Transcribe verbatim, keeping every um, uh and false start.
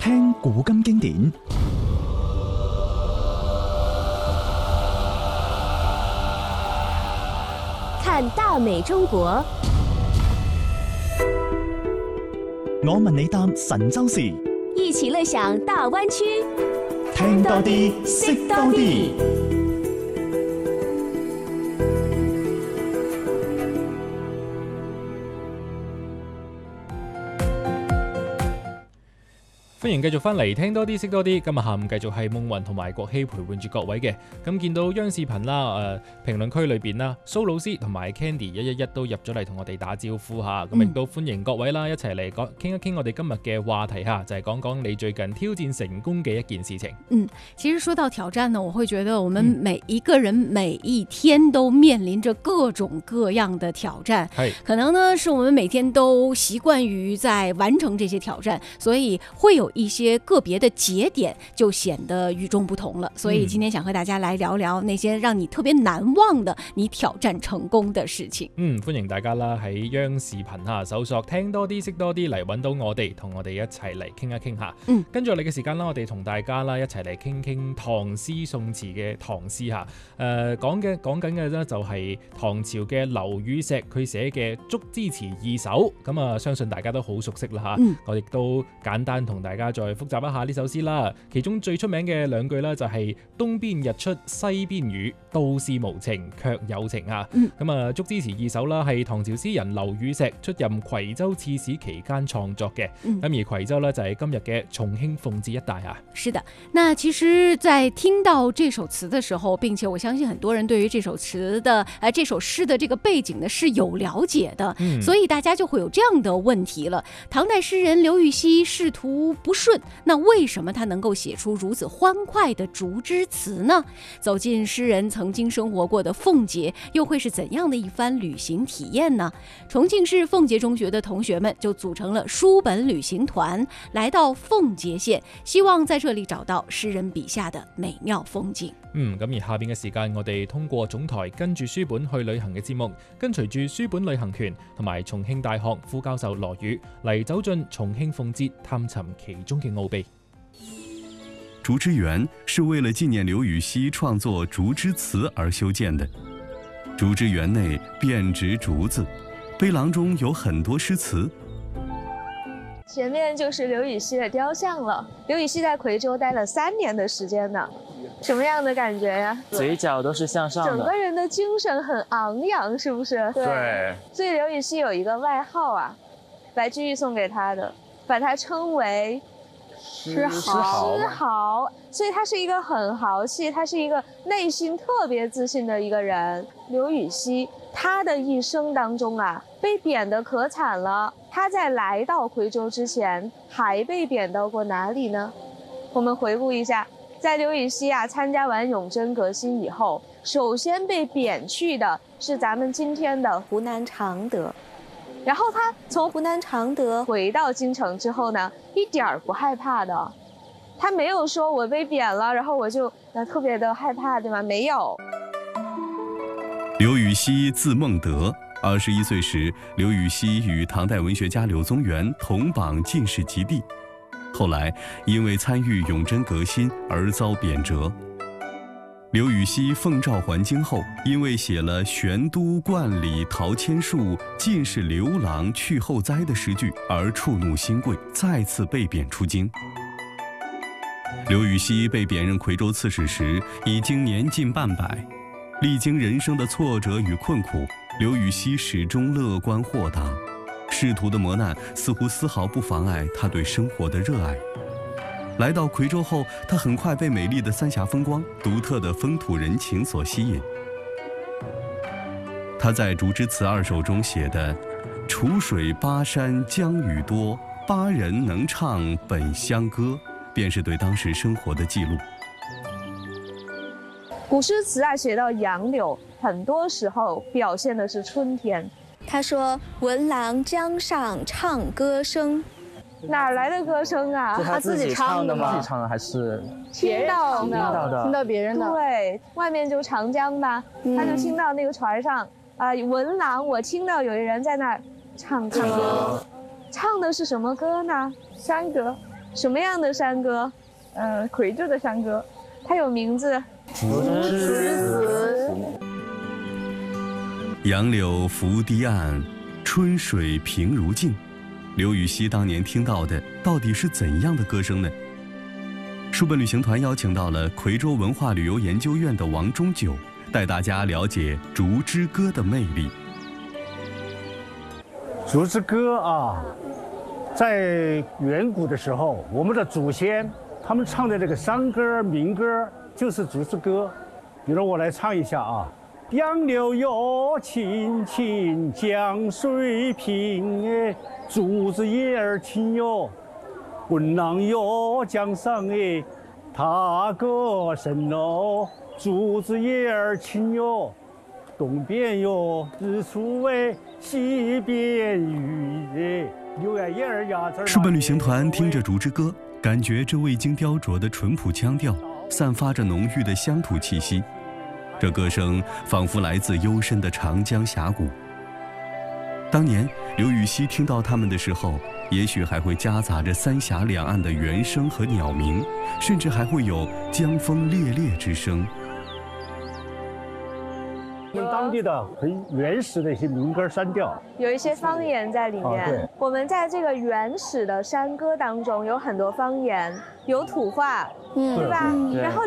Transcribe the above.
聽古今經典， 看大美中國。 我問你答神州事， 一起樂享大灣區。 聽多啲，識多啲。 歡迎繼續翻嚟聽多啲識多啲，今日下午繼續係夢雲同埋國希陪伴住各位嘅。咁見到央視頻啦，誒評論區裏邊啦，蘇老師同埋 Candy 一一一都入咗嚟同我哋打招呼嚇，咁亦都歡迎各位啦，一齊嚟講傾一傾我哋今日嘅話題嚇，就係講講你最近挑戰成功嘅一件事情。 嗯，其實說到挑戰呢，我會覺得我們每一個人每一天都面臨着各種各樣的挑戰， 係可能呢是我們每天都習慣於在完成這些挑戰，所以會有一些個別的節點就顯得與眾不同了，所以今天想和大家來聊聊那些讓你特別難忘的你挑戰成功的事情。 嗯，歡迎大家啦喺央視頻下搜索聽多啲識多啲嚟揾到我哋，同我哋一齊嚟傾一傾下。嗯，跟住嚟嘅時間啦，我哋同大家啦一齊嚟傾傾唐詩宋詞嘅唐詩吓。誒、呃，講嘅講緊嘅咧就係唐朝嘅劉禹錫佢寫嘅《竹枝詞二首》，咁啊相信大家都好熟悉啦吓。嗯、我亦都簡單同大家再複習一下呢首詩啦，其中最出名嘅兩句啦就係東邊日出西邊雨，道是無晴卻有情啊。咁啊、嗯，竹枝詞二首啦係唐朝詩人劉禹錫出任夔州刺史期間創作嘅。咁、嗯、而夔州呢，就係今日嘅重慶奉節一帶啊。 是的，那其實在聽到這首詞的時候，並且我相信很多人對於這首詞的呃這首詩的這個背景呢是有了解的，嗯、所以大家就會有這樣的問題了。唐代詩人劉禹錫仕途不順，那為什麼他能夠寫出如此歡快的竹枝詞呢？走進詩人曾經生活過的奉節，又會是怎樣的一番旅行體驗呢？重慶市奉節中學的同學們就組成了書本旅行團，來到奉節縣，希望在這裡找到詩人筆下的美妙風景。 嗯，咁而下邊嘅時間，我哋通過總台跟住書本去旅行嘅節目，跟隨住書本旅行團同埋重慶大學副教授羅宇嚟走進重慶奉節，探尋其中嘅奧秘。 竹枝園是為了紀念劉禹錫創作竹枝詞而修建的。竹枝園內遍植竹子，碑廊中有很多詩詞。 前面就是劉禹錫的雕像了。劉禹錫在夔州待了三年的時間呢，什麼樣的感覺呀？ 嘴角都是向上的， 整個人的精神很昂揚，是不是？ 對。 對，所以劉禹錫有一個外號啊，白居易送給他的，把他稱為詩豪。詩豪，所以他是一個很豪氣，他是一個內心特別自信的一個人。劉禹錫他的一生當中啊，被貶得可慘了。他在來到夔州之前，還被貶到過哪裡呢？我們回顧一下，在劉禹錫啊參加完永貞革新以後，首先被貶去的是咱們今天的湖南常德。然後他從湖南常德回到京城之後呢，一點兒不害怕的，他沒有說我被貶了，然後我就特別的害怕，對嗎？沒有。 劉禹錫字孟德，二十一歲時，劉禹錫與唐代文學家柳宗元同榜進士及第，後來因為參與永貞革新而遭貶謫。劉禹錫奉詔還京後，因為寫了玄都觀禮陶千樹，盡是劉郎去後哉的詩句而觸怒新貴，再次被貶出京。劉禹錫被貶任夔州刺史時，已經年近半百，歷經人生的挫折與困苦，劉禹錫始終樂觀豁達，仕途的磨難似乎絲毫不妨礙他對生活的熱愛。來到夔州後，他很快被美麗的三峽風光、獨特的風土人情所吸引。他在《竹枝詞二首》中寫的“楚水巴山江雨多，巴人能唱本鄉歌”，便是對當時生活的記錄。 古詩詞啊，寫到楊柳，很多時候表現的是春天。 他說：“聞郎江上唱歌聲。” 哪來的歌聲啊？ 是他自己唱的嗎？自己唱的還是聽到的？ 聽到的， 聽到別人的。對，外面就長江吧，嗯、他就聽到那個船上啊，聞、呃、郎，我聽到有人在那兒唱歌。唱歌，唱的是什麼歌呢？山歌。 什么样的山歌？ 嗯，夔州的山歌， 它有名字。 竹之子， 杨柳拂堤岸，春水平如镜。刘禹锡当年听到的到底是怎样的歌声呢？书本旅行团邀请到了夔州文化旅游研究院的王中九，带大家了解《竹之歌》的魅力。 《竹之歌》啊，在远古的时候，我们的祖先他们唱的这个山歌、民歌就是《竹之歌》。比如我来唱一下啊。杨柳哟青青江水平哎，竹子叶儿青哟，闻郎哟江上哎，踏歌声哦，竹子叶儿青哟，东边哟日出哎，西边雨哎，牛呀叶儿呀。 书本旅行团听着《竹之歌》，感觉这未经雕琢的淳朴腔调，散发着浓郁的乡土气息。这歌声仿佛来自幽深的长江峡谷。当年刘禹锡听到它们的时候，也许还会夹杂着三峡两岸的猿声和鸟鸣，甚至还会有江风猎猎之声。 我们当地的很原始的一些民歌山调， 有一些方言在里面。 啊、 我们在这个原始的山歌当中，有很多方言，有土话，嗯，对吧？ 对然后